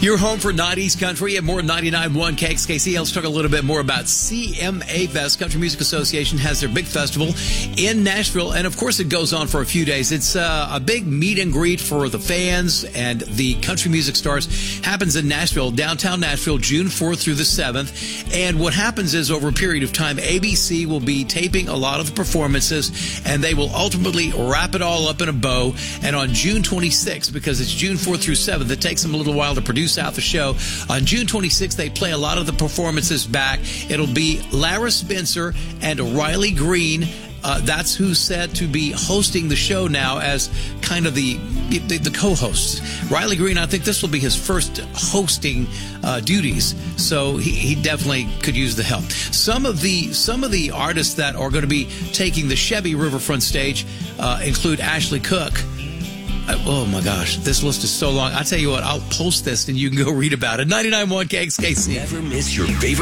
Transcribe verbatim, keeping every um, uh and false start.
Your home for nineties country and more ninety-nine point one K X K C. Let's talk a little bit more about C M A Fest. Country Music Association has their big festival in Nashville, and of course it goes on for a few days. It's uh, a big meet and greet for the fans and the country music stars. Happens in Nashville, downtown Nashville, June fourth through the seventh. And what happens is, over a period of time, A B C will be taping a lot of the performances, and they will ultimately wrap it all up in a bow. And on June twenty-sixth, because it's June fourth through seventh, it takes them a little while to produce out the show. On June twenty-sixth, they play a lot of the performances back. It'll be Lara Spencer and Riley Green. Uh, that's who's said to be hosting the show now as kind of the the, the co-hosts. Riley Green, I think this will be his first hosting uh, duties, so he, he definitely could use the help. Some of the some of the artists that are going to be taking the Chevy Riverfront stage uh, include Ashley Cook. Uh, oh my gosh, this list is so long. I tell you what, I'll post this and you can go read about it. ninety-nine point one K X K C. Never miss your favorite